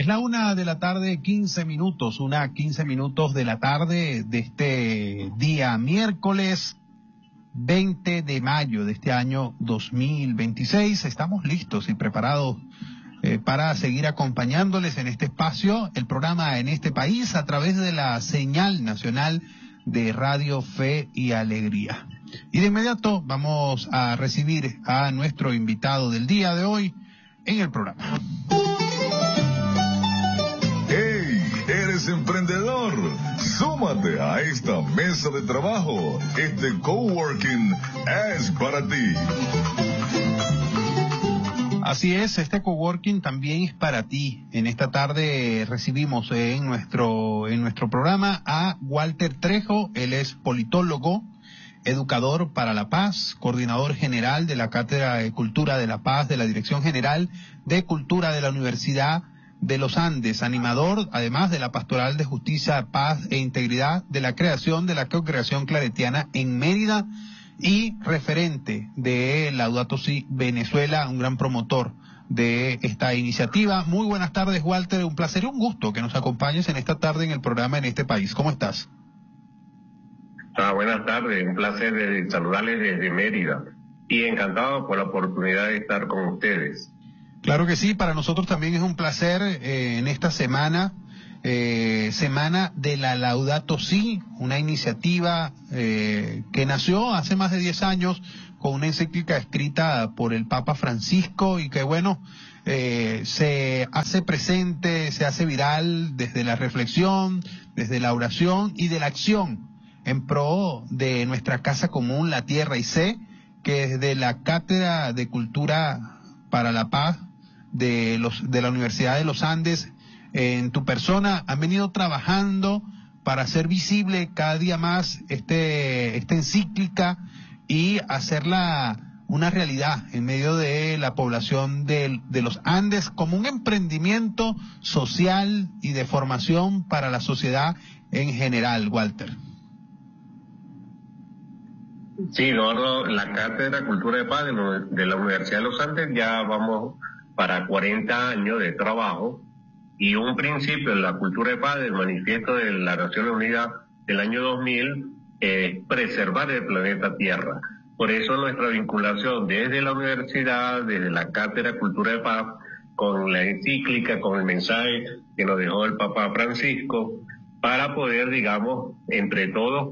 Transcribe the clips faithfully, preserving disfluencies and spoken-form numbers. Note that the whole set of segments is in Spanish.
la una de la tarde, quince minutos, una quince minutos de la tarde de este día miércoles veinte de mayo de este año dos mil veintiséis. Estamos listos y preparados eh, para seguir acompañándoles en este espacio, el programa En este País, a través de la señal nacional de Radio Fe y Alegría. Y de inmediato vamos a recibir a nuestro invitado del día de hoy en el programa. ¡Hey! ¿Eres emprendedor? Súmate a esta mesa de trabajo. Este coworking es para ti. Así es, este coworking también es para ti. En esta tarde recibimos en nuestro en nuestro programa a Walter Trejo. Él es politólogo, educador para la paz, coordinador general de la Cátedra de Cultura de la Paz de la Dirección General de Cultura de la Universidad de los Andes, animador además de la Pastoral de Justicia, Paz e Integridad de la creación de la Congregación Claretiana en Mérida y referente de Laudato Si Venezuela, un gran promotor de esta iniciativa. Muy buenas tardes, Walter, un placer y un gusto que nos acompañes en esta tarde en el programa En este País. ¿Cómo estás? Ah, buenas tardes, un placer de saludarles desde Mérida y encantado por la oportunidad de estar con ustedes. Claro que sí, para nosotros también es un placer eh, en esta semana, eh, semana de la Laudato Si, una iniciativa eh, que nació hace más de diez años con una encíclica escrita por el Papa Francisco y que bueno, eh, se hace presente, se hace viral desde la reflexión, desde la oración y de la acción en pro de nuestra casa común, la tierra, y sé que desde la Cátedra de Cultura para la Paz de los de la Universidad de los Andes, en tu persona, han venido trabajando para hacer visible cada día más este esta encíclica y hacerla una realidad en medio de la población de, de los Andes como un emprendimiento social y de formación para la sociedad en general, Walter. Sí, Eduardo, la Cátedra Cultura de Paz de la Universidad de los Andes ya vamos para cuarenta años de trabajo y un principio de la cultura de paz del manifiesto de la Naciones Unidas del año dos mil es eh, preservar el planeta Tierra. Por eso nuestra vinculación desde la universidad, desde la Cátedra Cultura de Paz, con la encíclica, con el mensaje que nos dejó el Papa Francisco, para poder, digamos, entre todos,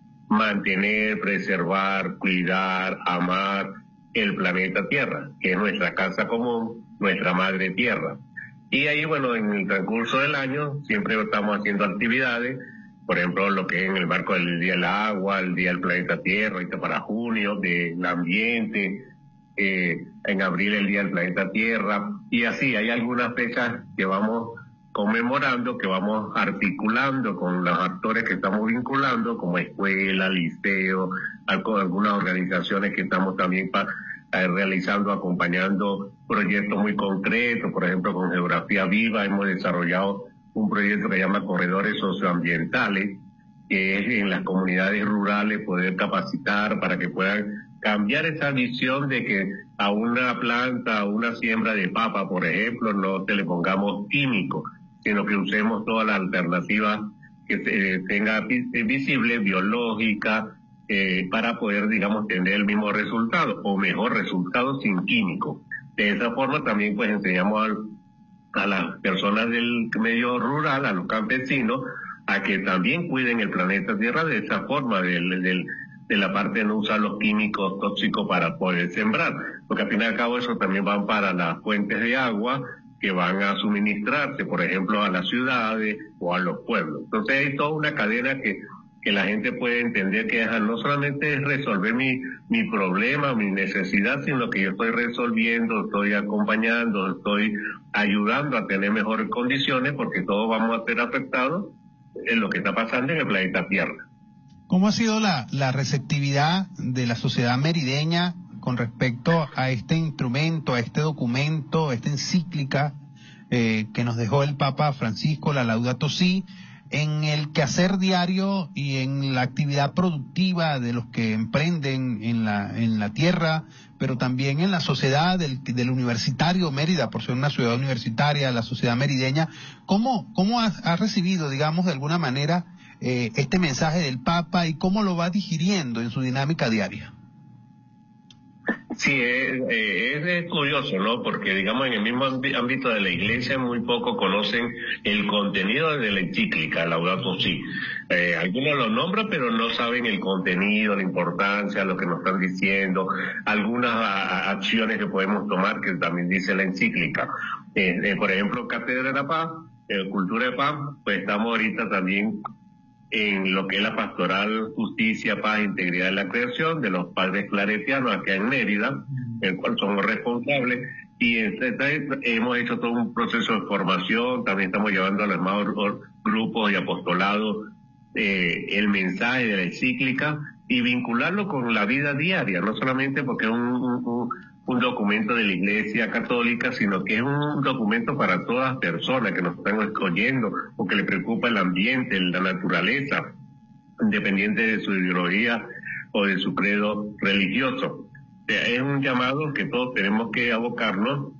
mantener, preservar, cuidar, amar el planeta Tierra, que es nuestra casa común, nuestra madre Tierra. Y ahí, bueno, en el transcurso del año siempre estamos haciendo actividades, por ejemplo, lo que es en el marco del Día del Agua, el Día del Planeta Tierra, ahorita para junio, del ambiente, eh, en abril el Día del Planeta Tierra, y así hay algunas fechas que vamos conmemorando, que vamos articulando con los actores que estamos vinculando, como escuela, liceo, algunas organizaciones que estamos también pa, eh, realizando, acompañando proyectos muy concretos. Por ejemplo, con Geografía Viva hemos desarrollado un proyecto que se llama Corredores Socioambientales, que es en las comunidades rurales poder capacitar para que puedan cambiar esa visión de que a una planta, a una siembra de papa, por ejemplo, no se le pongamos químicos, sino que usemos todas las alternativas que se tenga visible, biológica, eh, para poder, digamos, tener el mismo resultado, o mejor resultado sin químicos. De esa forma también pues enseñamos a, a las personas del medio rural, a los campesinos, a que también cuiden el planeta Tierra de esa forma, del, del, de la parte de no usar los químicos tóxicos para poder sembrar, porque al fin y al cabo eso también van para las fuentes de agua que van a suministrarse, por ejemplo, a las ciudades o a los pueblos. Entonces hay toda una cadena que, que la gente puede entender que no solamente es resolver mi, mi problema, mi necesidad, sino que yo estoy resolviendo, estoy acompañando, estoy ayudando a tener mejores condiciones, porque todos vamos a ser afectados en lo que está pasando en el planeta Tierra. ¿Cómo ha sido la, la receptividad de la sociedad merideña con respecto a este instrumento, a este documento, a esta encíclica eh, que nos dejó el Papa Francisco, la Laudato Si, en el quehacer diario y en la actividad productiva de los que emprenden en la, en la tierra, pero también en la sociedad del, del universitario Mérida, por ser una ciudad universitaria, la sociedad merideña. ¿Cómo, cómo ha, ha recibido, digamos, de alguna manera, eh, este mensaje del Papa y cómo lo va digiriendo en su dinámica diaria? Sí, es, es curioso, ¿no? Porque, digamos, en el mismo ámbito de la Iglesia muy poco conocen el contenido de la encíclica Laudato Si. Eh, algunos lo nombran, pero no saben el contenido, la importancia, lo que nos están diciendo, algunas a, a, acciones que podemos tomar que también dice la encíclica. Eh, eh, por ejemplo, Cátedra de la Paz, eh, Cultura de Paz, pues estamos ahorita también en lo que es la pastoral Justicia, Paz e Integridad de la Creación de los padres claretianos acá en Mérida, el cual somos responsables, y este, hemos hecho todo un proceso de formación, también estamos llevando a los demás grupos y apostolados eh, el mensaje de la encíclica y vincularlo con la vida diaria, no solamente porque es un, un, un documento de la Iglesia Católica, sino que es un documento para todas las personas que nos están escogiendo o que le preocupa el ambiente, la naturaleza, independiente de su ideología o de su credo religioso. O sea, es un llamado que todos tenemos que abocarnos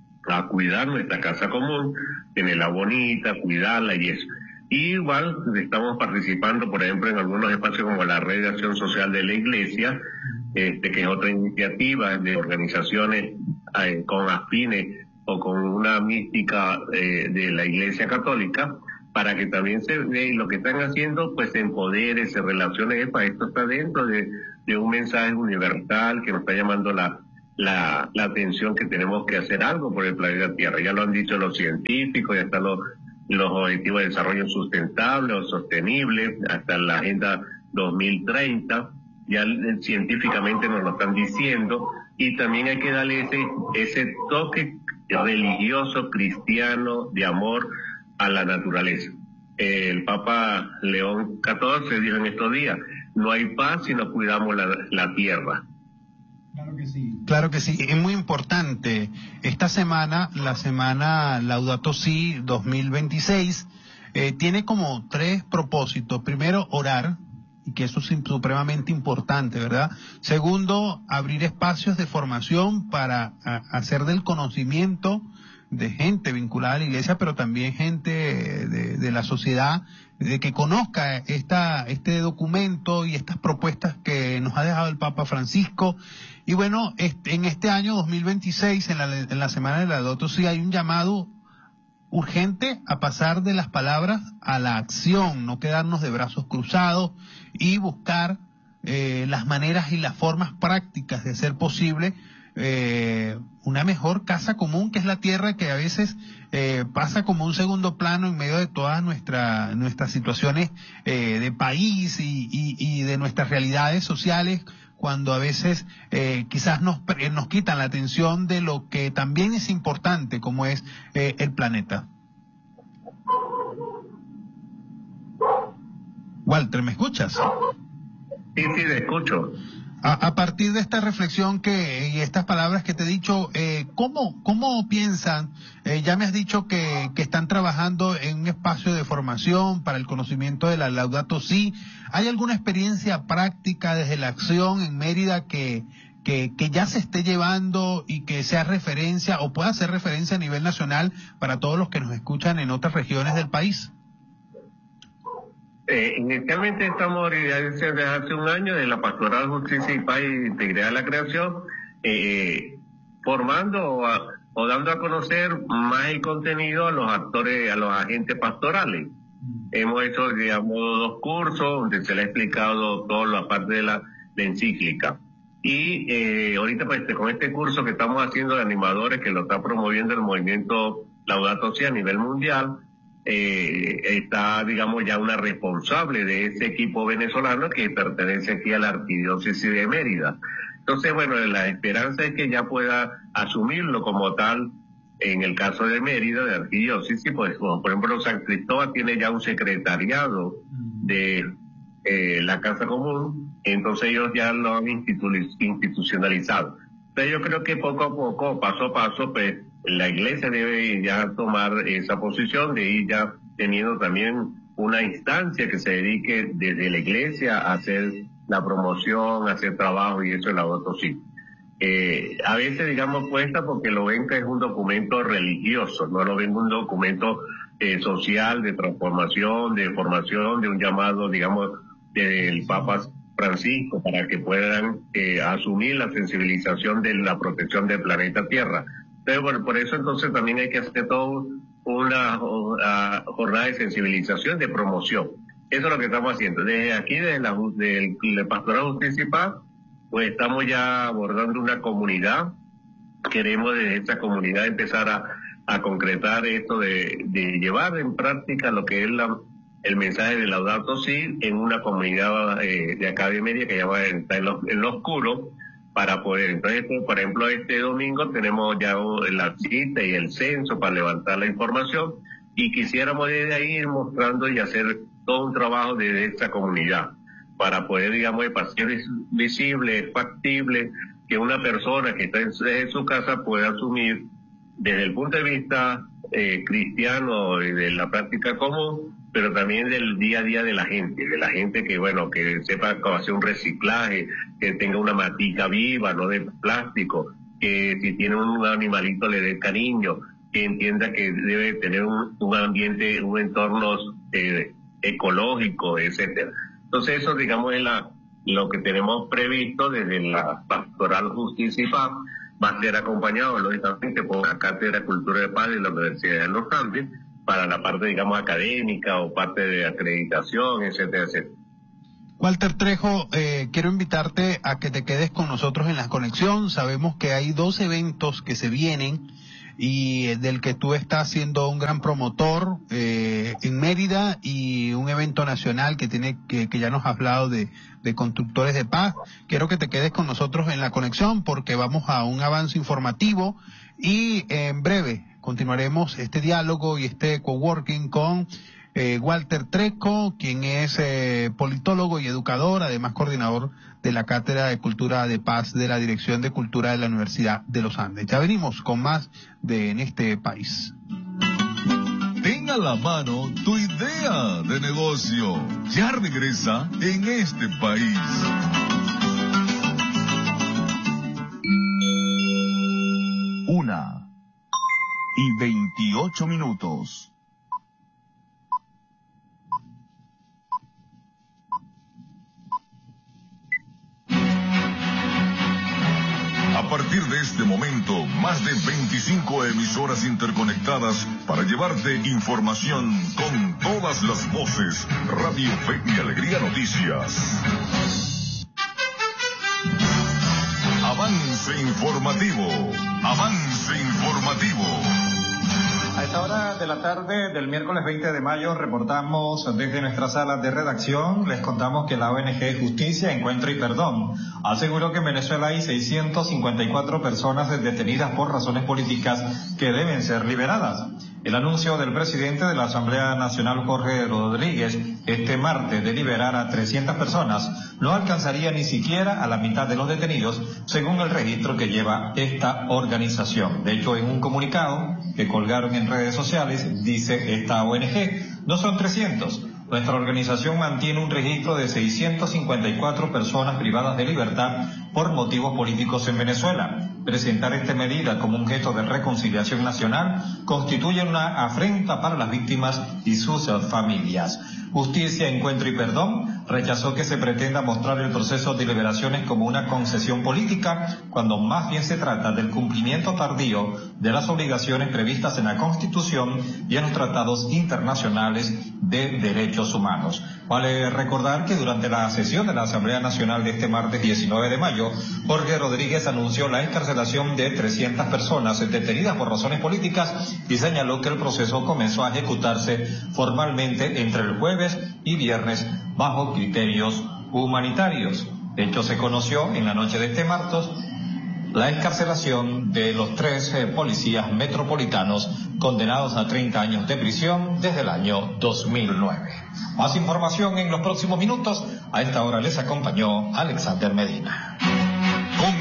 a cuidar nuestra casa común, tenerla bonita, cuidarla y eso. Y igual estamos participando, por ejemplo, en algunos espacios como la Red de Acción Social de la Iglesia, este que es otra iniciativa de organizaciones eh, con afines o con una mística eh, de la Iglesia Católica, para que también se ve lo que están haciendo, pues se empodere, se relacione. Para esto está dentro de, de un mensaje universal que nos está llamando la, la, la atención que tenemos que hacer algo por el planeta Tierra. Ya lo han dicho los científicos, ya están los, los objetivos de desarrollo sustentable o sostenible, hasta la Agenda dos mil treinta. Ya científicamente nos lo están diciendo, y también hay que darle ese, ese toque religioso, cristiano, de amor a la naturaleza. Eh, el Papa León catorce dijo en estos días, no hay paz si no cuidamos la, la tierra. Claro que sí. Claro que sí, es muy importante. Esta semana, la semana Laudato Si dos mil veintiséis, eh, tiene como tres propósitos. Primero, orar, y que eso es supremamente importante, ¿verdad? Segundo, abrir espacios de formación para a, hacer del conocimiento de gente vinculada a la Iglesia, pero también gente de, de la sociedad, de que conozca esta, este documento y estas propuestas que nos ha dejado el Papa Francisco. Y bueno, este, en este año dos mil veintiséis, en la, en la semana de la Laudato Si, hay un llamado urgente a pasar de las palabras a la acción, no quedarnos de brazos cruzados y buscar eh, las maneras y las formas prácticas de hacer posible eh, una mejor casa común, que es la tierra, que a veces eh, pasa como un segundo plano en medio de todas nuestra, nuestras situaciones eh, de país y, y, y de nuestras realidades sociales, cuando a veces eh, quizás nos, nos quitan la atención de lo que también es importante, como es eh, el planeta. Walter, ¿me escuchas? Sí, sí, te escucho. A, a partir de esta reflexión que y estas palabras que te he dicho, eh, ¿cómo, cómo piensan? Eh, ya me has dicho que, que están trabajando en un espacio de formación para el conocimiento de la Laudato Si. ¿Hay alguna experiencia práctica desde la acción en Mérida que, que, que ya se esté llevando y que sea referencia o pueda ser referencia a nivel nacional para todos los que nos escuchan en otras regiones del país? Eh, inicialmente estamos desde hace un año de la Pastoral Justicia y Paz e Integridad de la Creación, eh, formando o, a, o dando a conocer más el contenido a los actores, a los agentes pastorales. Hemos hecho, digamos, dos cursos donde se le ha explicado toda la parte de la, la encíclica. Y eh, ahorita pues con este curso que estamos haciendo de animadores, que lo está promoviendo el movimiento Laudato Si a nivel mundial, Eh, está, digamos, ya una responsable de ese equipo venezolano que pertenece aquí a la Arquidiócesis de Mérida. Entonces, bueno, la esperanza es que ya pueda asumirlo como tal en el caso de Mérida, de Arquidiócesis, pues, como por ejemplo, San Cristóbal tiene ya un secretariado de eh, la Casa Común, entonces ellos ya lo han institu institucionalizado. Entonces yo creo que poco a poco, paso a paso, pues, la Iglesia debe ya tomar esa posición de ir ya teniendo también una instancia que se dedique desde la iglesia a hacer la promoción, a hacer trabajo y eso es la Laudato Si. Eh, a veces, digamos, cuesta porque lo ven que es un documento religioso, no lo ven un documento eh, social, de transformación, de formación, de un llamado, digamos, del Papa Francisco para que puedan eh, asumir la sensibilización de la protección del planeta Tierra. Entonces, bueno, por eso entonces también hay que hacer todo una, una jornada de sensibilización, de promoción. Eso es lo que estamos haciendo. Desde aquí, desde la, del, del Pastorado Justicia y Paz, pues estamos ya abordando una comunidad. Queremos desde esta comunidad empezar a, a concretar esto de, de llevar en práctica lo que es la, el mensaje de Laudato Si en una comunidad eh, de acá de media que ya va a estar en lo, en lo oscuro para poder. Entonces, por ejemplo, este domingo tenemos ya la cita y el censo para levantar la información y quisiéramos desde ahí ir mostrando y hacer todo un trabajo desde esta comunidad para poder, digamos, ser visible, factible, que una persona que está en, en su casa pueda asumir desde el punto de vista eh, cristiano y de la práctica común, pero también del día a día de la gente, de la gente que, bueno, que sepa cómo hacer un reciclaje, que tenga una matica viva, no de plástico, que si tiene un animalito le dé cariño, que entienda que debe tener un, un ambiente, un entorno eh, ecológico, etcétera. Entonces eso, digamos, es la, lo que tenemos previsto desde la Pastoral Justicia y Paz. Va a ser acompañado, lógicamente, por la Cátedra de Cultura de Paz de la Universidad de los Andes, para la parte, digamos, académica o parte de acreditación, etcétera, etcétera. Walter Trejo, eh, quiero invitarte a que te quedes con nosotros en la conexión. Sabemos que hay dos eventos que se vienen y del que tú estás siendo un gran promotor eh, en Mérida, y un evento nacional que tiene que, que ya nos has hablado de, de constructores de paz. Quiero que te quedes con nosotros en la conexión porque vamos a un avance informativo y en breve continuaremos este diálogo y este coworking con eh, Walter Trejo, quien es eh, politólogo y educador, además coordinador de la Cátedra de Cultura de Paz de la Dirección de Cultura de la Universidad de los Andes. Ya venimos con más de En este País. Ten a la mano tu idea de negocio. Ya regresa En este País. Una y veintiocho minutos. A partir de este momento, más de veinticinco emisoras interconectadas para llevarte información con todas las voces. Radio Fe y Alegría Noticias. Avance informativo. Avance informativo. A esta hora de la tarde del miércoles veinte de mayo reportamos desde nuestra sala de redacción, les contamos que la O N G Justicia, Encuentro y Perdón aseguró que en Venezuela hay seiscientas cincuenta y cuatro personas detenidas por razones políticas que deben ser liberadas. El anuncio del presidente de la Asamblea Nacional, Jorge Rodríguez, este martes de liberar a trescientas personas no alcanzaría ni siquiera a la mitad de los detenidos, según el registro que lleva esta organización. De hecho, en un comunicado que colgaron en redes sociales, dice esta O N G, no son trescientos. Nuestra organización mantiene un registro de seiscientas cincuenta y cuatro personas privadas de libertad por motivos políticos en Venezuela. Presentar esta medida como un gesto de reconciliación nacional constituye una afrenta para las víctimas y sus familias. Justicia, Encuentro y Perdón rechazó que se pretenda mostrar el proceso de liberaciones como una concesión política, cuando más bien se trata del cumplimiento tardío de las obligaciones previstas en la Constitución y en los tratados internacionales de derechos humanos. Vale recordar que durante la sesión de la Asamblea Nacional de este martes diecinueve de mayo, Jorge Rodríguez anunció la excarcelación de trescientas personas detenidas por razones políticas y señaló que el proceso comenzó a ejecutarse formalmente entre el jueves y viernes bajo criterios humanitarios. De hecho, se conoció en la noche de este martes la excarcelación de los tres eh, policías metropolitanos condenados a treinta años de prisión desde el año dos mil nueve. Más información en los próximos minutos. A esta hora les acompañó Alexander Medina. Contamos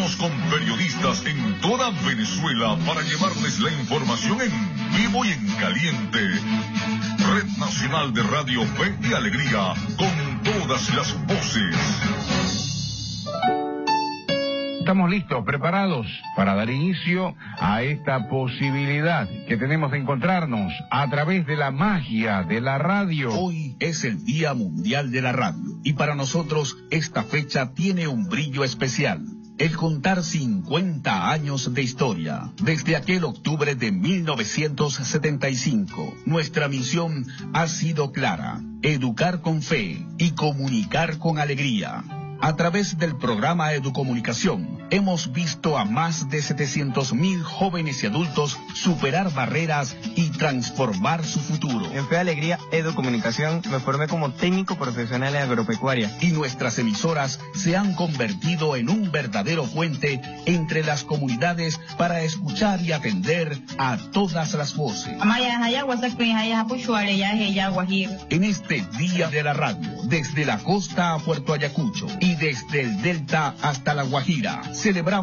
Contamos con periodistas en toda Venezuela para llevarles la información en vivo y en caliente. Red Nacional de Radio Fe y Alegría, con todas las voces. Estamos listos, preparados para dar inicio a esta posibilidad que tenemos de encontrarnos a través de la magia de la radio. Hoy es el Día Mundial de la Radio y para nosotros esta fecha tiene un brillo especial. El contar cincuenta años de historia. Desde aquel octubre de mil novecientos setenta y cinco, nuestra misión ha sido clara: educar con fe y comunicar con alegría. A través del programa Educomunicación, hemos visto a más de setecientos mil jóvenes y adultos superar barreras y transformar su futuro. En Fe Alegría Educomunicación me formé como técnico profesional en agropecuaria. Y nuestras emisoras se han convertido en un verdadero puente entre las comunidades para escuchar y atender a todas las voces. En este Día de la Radio, desde la costa a Puerto Ayacucho y desde el Delta hasta La Guajira, celebramos